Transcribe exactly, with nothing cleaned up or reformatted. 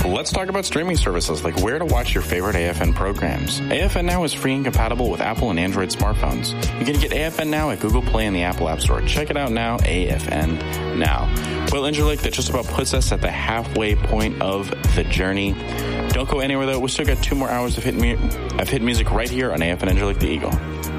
Let's talk about streaming services like where to watch your favorite A F N programs. A F N Now is free and compatible with Apple and Android smartphones. You can get A F N Now at Google Play and the Apple App Store. Check it out now, A F N Now. Well, Angelique, that just about puts us at the halfway point of the journey. Don't go anywhere, though. We've still got two more hours of hit, mu- of hit music right here on A F N Angelique the Eagle.